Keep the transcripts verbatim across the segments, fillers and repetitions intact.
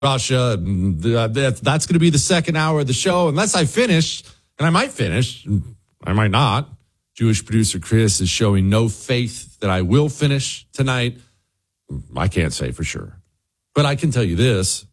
Russia. That's going to be the second hour of the show, unless I finish, and I might finish, I might not. Jewish producer Chris is showing no faith that I will finish tonight. I can't say for sure. But I can tell you this.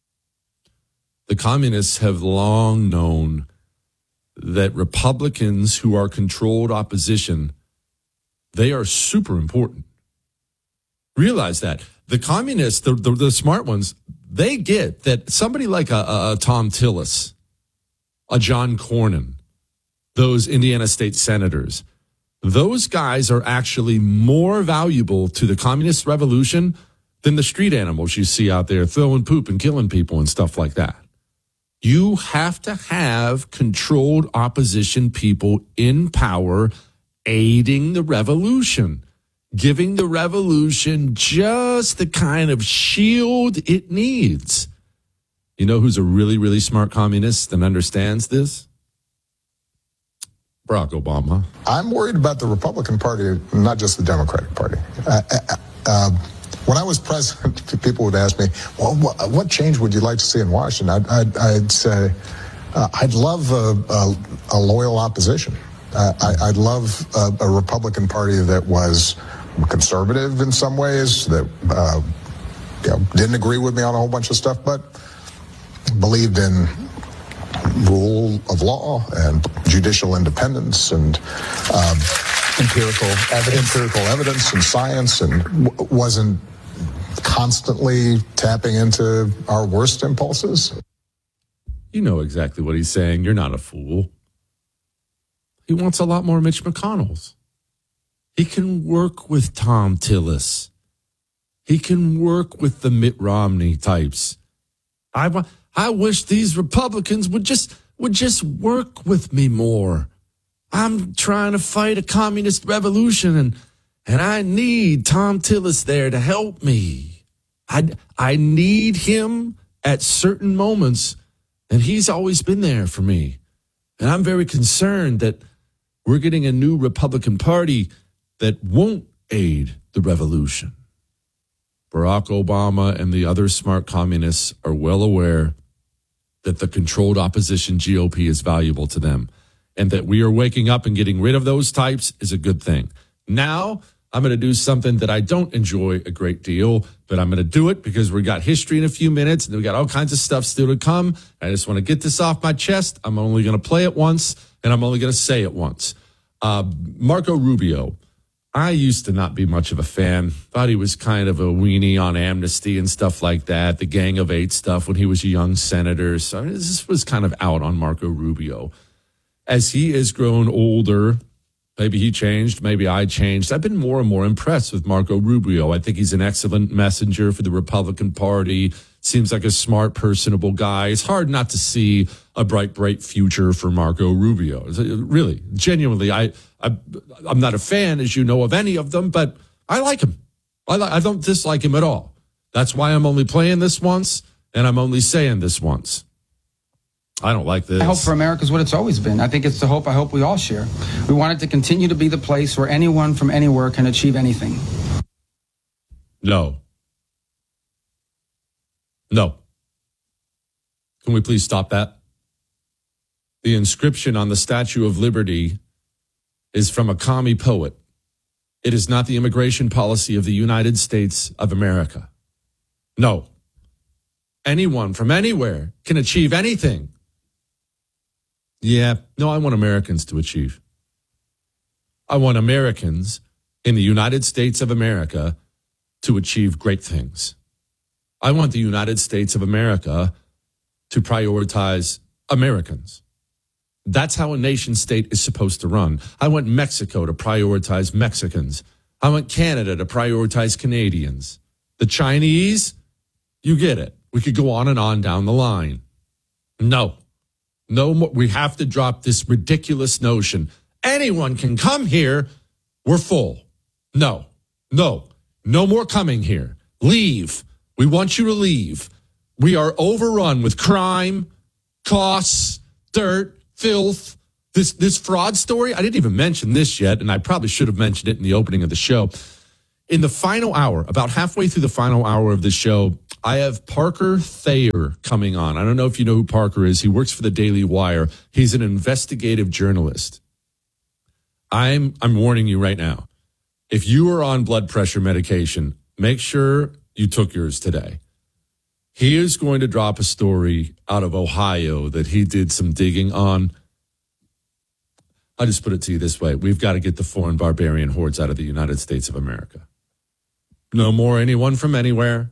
The communists have long known that Republicans who are controlled opposition, they are super important. Realize that. The communists, the, the, the smart ones, they get that somebody like a, a, a Tom Tillis, a John Cornyn, those Indiana state senators, those guys are actually more valuable to the communist revolution than the street animals you see out there throwing poop and killing people and stuff like that. You have to have controlled opposition people in power aiding the revolution, giving the revolution just the kind of shield it needs. You know who's a really, really smart communist and understands this? Barack Obama. I'm worried about the Republican Party, not just the Democratic Party. Uh, uh, uh, when I was president, people would ask me, well, what, what change would you like to see in Washington? I'd, I'd, I'd say, uh, I'd love a, a, a loyal opposition. Uh, I, I'd love a, a Republican Party that was conservative in some ways, that uh, you know, didn't agree with me on a whole bunch of stuff, but believed in rule of law and judicial independence and um, empirical evidence, empirical evidence and science, and w- wasn't constantly tapping into our worst impulses. You know exactly what he's saying. You're not a fool. He wants a lot more Mitch McConnells. He can work with Tom Tillis. He can work with the Mitt Romney types. I, I wish these Republicans would just would just work with me more. I'm trying to fight a communist revolution, and and I need Tom Tillis there to help me. I, I need him at certain moments, and he's always been there for me. And I'm very concerned that we're getting a new Republican Party that won't aid the revolution. Barack Obama and the other smart communists are well aware that the controlled opposition G O P is valuable to them, and that we are waking up and getting rid of those types is a good thing. Now, I'm going to do something that I don't enjoy a great deal, but I'm going to do it because we got history in a few minutes, and we got all kinds of stuff still to come. I just want to get this off my chest. I'm only going to play it once, and I'm only going to say it once. Uh, Marco Rubio. I used to not be much of a fan. Thought he was kind of a weenie on amnesty and stuff like that, the Gang of Eight stuff when he was a young senator. So this was kind of out on Marco Rubio. As he has grown older, maybe he changed, maybe I changed. I've been more and more impressed with Marco Rubio. I think he's an excellent messenger for the Republican Party. Seems like a smart, personable guy. It's hard not to see a bright, bright future for Marco Rubio. Really, genuinely, I, I, I'm not a fan, as you know, of any of them, but I like him. I, I don't dislike him at all. That's why I'm only playing this once, and I'm only saying this once. I don't like this. I hope for America is what it's always been. I think it's the hope I hope we all share. We want it to continue to be the place where anyone from anywhere can achieve anything. No. No. Can we please stop that? The inscription on the Statue of Liberty is from a commie poet. It is not the immigration policy of the United States of America. No. Anyone from anywhere can achieve anything. Yeah, no, I want Americans to achieve. I want Americans in the United States of America to achieve great things. I want the United States of America to prioritize Americans. That's how a nation state is supposed to run. I want Mexico to prioritize Mexicans. I want Canada to prioritize Canadians. The Chinese, you get it. We could go on and on down the line. No, no more. We have to drop this ridiculous notion. Anyone can come here. We're full. No, no, no more coming here. Leave. We want you to leave. We are overrun with crime, costs, dirt, filth. This this fraud story, I didn't even mention this yet, and I probably should have mentioned it in the opening of the show. In the final hour, about halfway through the final hour of the show, I have Parker Thayer coming on. I don't know if you know who Parker is. He works for the Daily Wire. He's an investigative journalist. I'm I'm warning you right now. If you are on blood pressure medication, make sure you took yours today. He is going to drop a story out of Ohio that he did some digging on. I'll just put it to you this way. We've got to get the foreign barbarian hordes out of the United States of America. No more anyone from anywhere.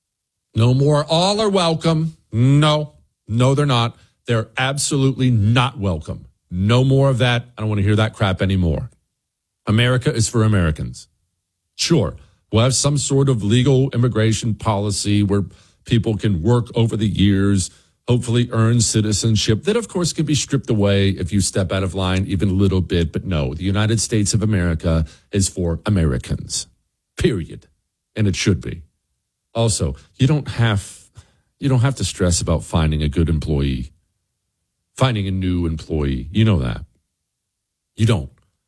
No more all are welcome. No, no, they're not. They're absolutely not welcome. No more of that. I don't want to hear that crap anymore. America is for Americans. Sure, we'll have some sort of legal immigration policy where people can work over the years, hopefully earn citizenship. That, of course, can be stripped away if you step out of line even a little bit. But no, the United States of America is for Americans, period. And it should be. Also, you don't have you don't have to stress about finding a good employee, finding a new employee. You know that. You don't.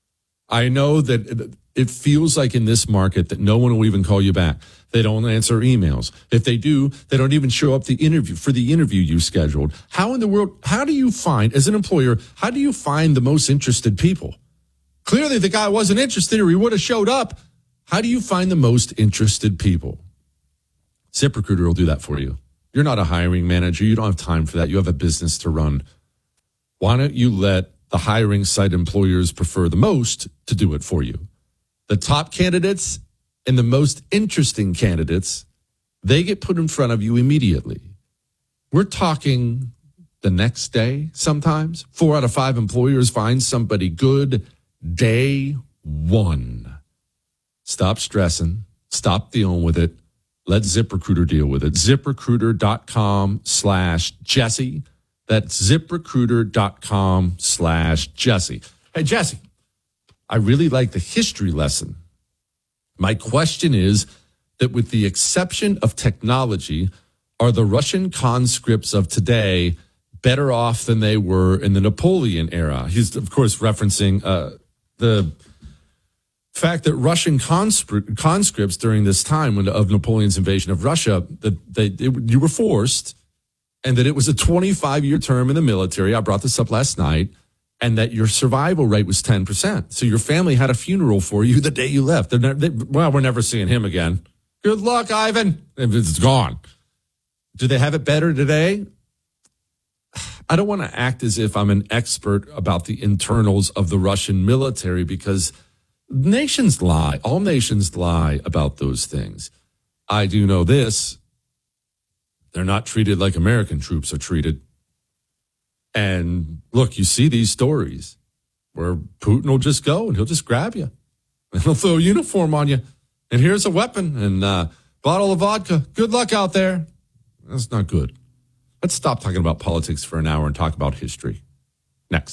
I know that it feels like in this market that no one will even call you back. They don't answer emails. If they do, they don't even show up the interview for the interview you scheduled. How in the world, how do you find, as an employer, how do you find the most interested people? Clearly the guy wasn't interested or he would have showed up. How do you find the most interested people? ZipRecruiter will do that for you. You're not a hiring manager. You don't have time for that. You have a business to run. Why don't you let the hiring site employers prefer the most to do it for you? The top candidates and the most interesting candidates, they get put in front of you immediately. We're talking the next day sometimes. Four out of five employers find somebody good day one. Stop stressing. Stop dealing with it. Let ZipRecruiter deal with it. ZipRecruiter.com slash Jesse. That's ZipRecruiter.com slash Jesse. Hey, Jesse, I really like the history lesson. My question is that with the exception of technology, are the Russian conscripts of today better off than they were in the Napoleon era? He's, of course, referencing uh, the fact that Russian conscript, conscripts during this time when, of Napoleon's invasion of Russia, that they, it, you were forced, and that it was a twenty-five year term in the military. I brought this up last night, and that your survival rate was ten percent. So your family had a funeral for you the day you left. They're never, they, well, we're never seeing him again. Good luck, Ivan. It's gone. Do they have it better today? I don't want to act as if I'm an expert about the internals of the Russian military because nations lie. All nations lie about those things. I do know this. They're not treated like American troops are treated. And look, you see these stories where Putin will just go and he'll just grab you. And he'll throw a uniform on you. And here's a weapon and a bottle of vodka. Good luck out there. That's not good. Let's stop talking about politics for an hour and talk about history.